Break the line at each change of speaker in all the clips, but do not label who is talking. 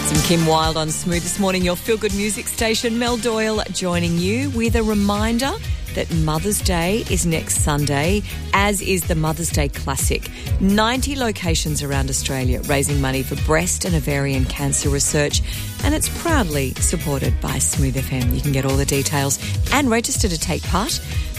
Some Kim Wilde on Smooth this morning, your feel-good music station. Mel Doyle joining you with a reminder that Mother's Day is next Sunday, as is the Mother's Day Classic. 90 locations around Australia raising money for breast and ovarian cancer research, and it's proudly supported by Smooth FM. You can get all the details and register to take part.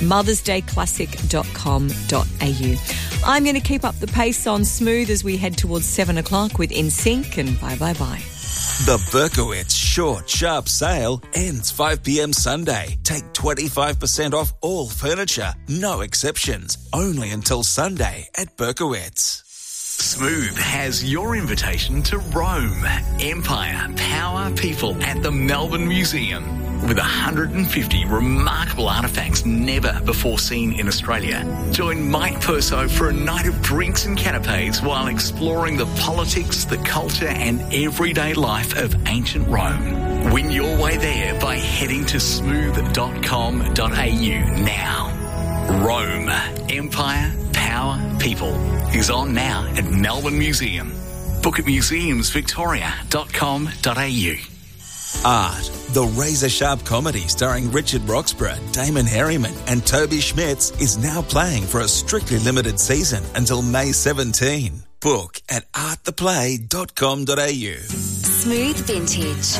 mothersdayclassic.com.au. I'm going to keep up the pace on Smooth as we head towards 7 o'clock with In Sync and Bye Bye Bye.
The Berkowitz Short Sharp Sale ends 5 p.m. Sunday. Take 25% off all furniture, no exceptions, only until Sunday at Berkowitz.
Smooth has your invitation to Rome, Empire, Power, People at the Melbourne Museum. With 150 remarkable artefacts never before seen in Australia. Join Mike Perso for a night of drinks and canapes while exploring the politics, the culture and everyday life of ancient Rome. Win your way there by heading to smooth.com.au now. Rome, Empire, Power, People is on now at Melbourne Museum. Book at museumsvictoria.com.au.
Art, the razor-sharp comedy starring Richard Roxburgh, Damon Herriman and Toby Schmitz is now playing for a strictly limited season until May 17. Book at arttheplay.com.au.
Smooth Vintage.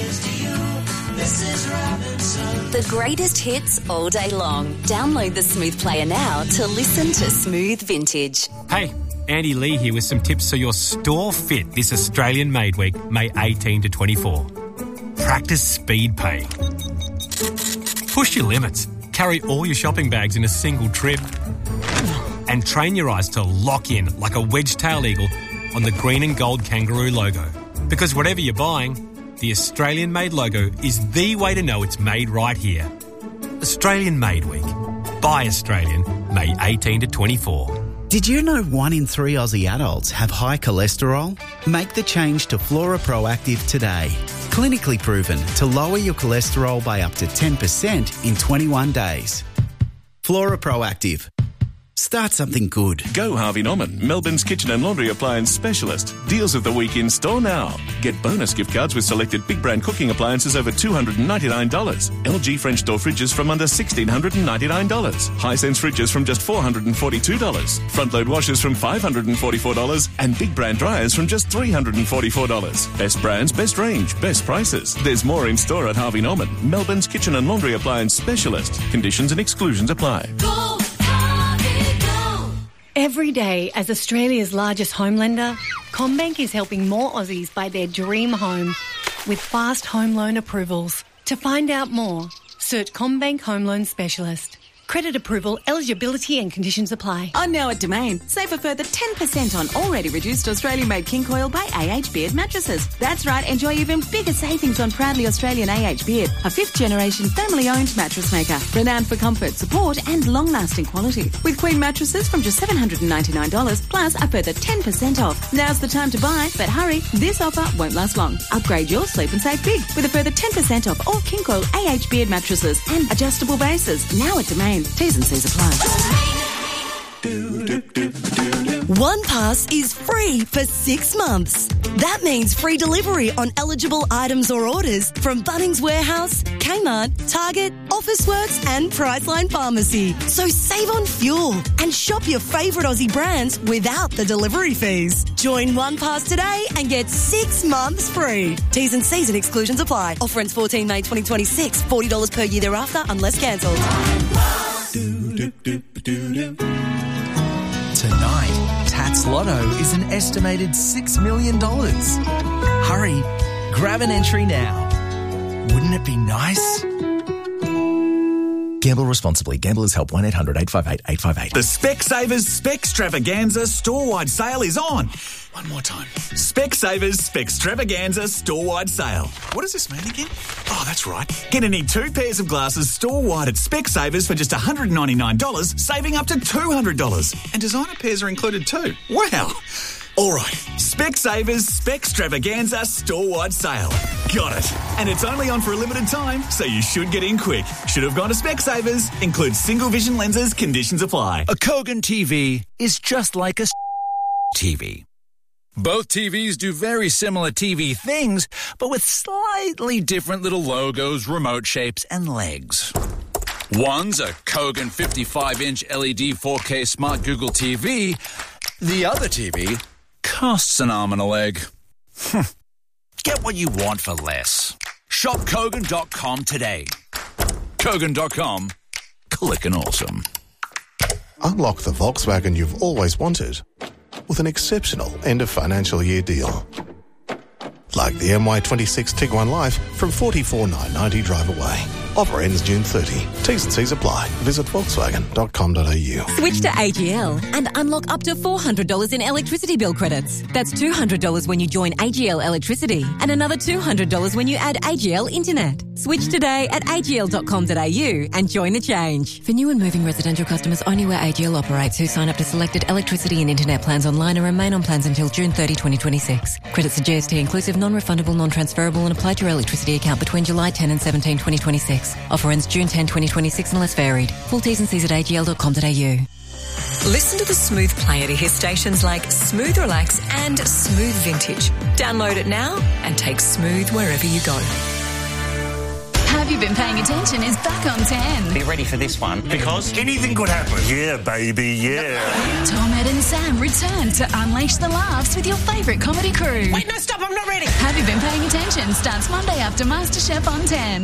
The greatest hits all day long. Download the Smooth Player now to listen to Smooth Vintage.
Hey, Andy Lee here with some tips so your store fit this Australian Made Week, May 18 to 24. Practice speed pay. Push your limits. Carry all your shopping bags in a single trip. And train your eyes to lock in like a wedge-tailed eagle on the green and gold kangaroo logo. Because whatever you're buying, the Australian Made logo is the way to know it's made right here. Australian Made Week. Buy Australian, May 18 to 24.
Did you know 1 in 3 Aussie adults have high cholesterol? Make the change to Flora Proactive today. Clinically proven to lower your cholesterol by up to 10% in 21 days. Flora Proactive. Start something good.
Go Harvey Norman, Melbourne's kitchen and laundry appliance specialist. Deals of the week in store now. Get bonus gift cards with selected big brand cooking appliances over $299. LG French door fridges from under $1,699. Hisense fridges from just $442. Front load washers from $544. And big brand dryers from just $344. Best brands, best range, best prices. There's more in store at Harvey Norman, Melbourne's kitchen and laundry appliance specialist. Conditions and exclusions apply.
Go! Every day, as Australia's largest home lender, CommBank is helping more Aussies buy their dream home with fast home loan approvals. To find out more, search CommBank Home Loan Specialist. Credit approval, eligibility and conditions apply.
On now at Domain, save a further 10% on already reduced Australian-made King Coil by AH Beard mattresses. That's right, enjoy even bigger savings on proudly Australian AH Beard, a 5th-generation family-owned mattress maker, renowned for comfort, support and long-lasting quality. With Queen mattresses from just $799, plus a further 10% off. Now's the time to buy, but hurry, this offer won't last long. Upgrade your sleep and save big with a further 10% off all King Coil AH Beard mattresses and adjustable bases. Now at Domain. T's and C's apply.
OnePass is free for 6 months. That means free delivery on eligible items or orders from Bunnings Warehouse, Kmart, Target, Officeworks and Priceline Pharmacy. So save on fuel and shop your favourite Aussie brands without the delivery fees. Join OnePass today and get 6 months free. T's and C's and exclusions apply. Offer ends 14 May 2026. $40 per year thereafter unless cancelled.
Tonight, Tats Lotto is an estimated $6 million. Hurry, grab an entry now. Wouldn't it be nice?
Gamble responsibly. Gamblers Help 1-800-858-858.
The Specsavers Specstravaganza store-wide sale is on. One more time. Specsavers Specstravaganza store-wide sale. What does this mean again? Oh, that's right. Get any 2 pairs of glasses store-wide at Specsavers for just $199, saving up to $200. And designer pairs are included too. Wow. All right, Specsavers Specstravaganza store-wide sale. Got it. And it's only on for a limited time, so you should get in quick. Should have gone to Specsavers. Includes single vision lenses. Conditions apply.
A Kogan TV is just like a TV.
Both TVs do very similar TV things, but with slightly different little logos, remote shapes, and legs. One's a Kogan 55-inch LED 4K smart Google TV. The other TV costs an arm and a leg. Get what you want for less. Shop Kogan.com today. Kogan.com. Clickin' awesome.
Unlock the Volkswagen you've always wanted with an exceptional end of financial year deal. Like the MY26 Tiguan Life from $44,990 drive away. Offer ends June 30. T's and C's apply. Visit Volkswagen.com.au.
Switch to AGL and unlock up to $400 in electricity bill credits. That's $200 when you join AGL Electricity and another $200 when you add AGL Internet. Switch today at agl.com.au and join the change. For new and moving residential customers only where AGL operates who sign up to selected electricity and internet plans online and remain on plans until June 30, 2026. Credits are GST inclusive, non-refundable, non-transferable and apply to your electricity account between July 10 and 17, 2026. Offer ends June 10, 2026 unless varied. Full T's and C's at agl.com.au.
Listen to the Smooth Player to hear stations like Smooth Relax and Smooth Vintage. Download it now and take Smooth wherever you go.
Have You Been Paying Attention is back on 10.
Be ready for this one, because anything could happen. Yeah, baby, yeah.
Tom, Ed and Sam return to unleash the laughs with your favourite comedy crew.
Wait, no, stop, I'm not ready.
Have You Been Paying Attention starts Monday after MasterChef on 10.